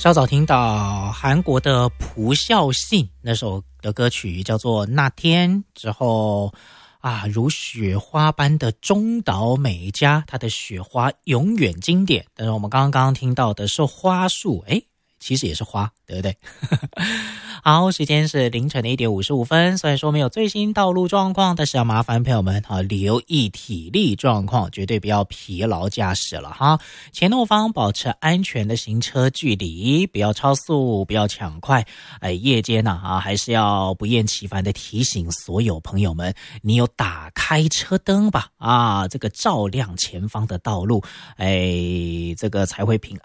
稍早听到韩国的朴孝信那首的歌曲叫做《那天》，之后如雪花般的中岛美嘉，她的雪花永远经典。但是我们刚刚听到的是花束，其实也是花，对不对？好，时间是凌晨的1点55分。虽然说没有最新道路状况，但是要麻烦朋友们留意体力状况，绝对不要疲劳驾驶了哈。前后方保持安全的行车距离，不要超速，不要抢快。夜间还是要不厌其烦的提醒所有朋友们，你有打开车灯吧？这个照亮前方的道路，这个才会平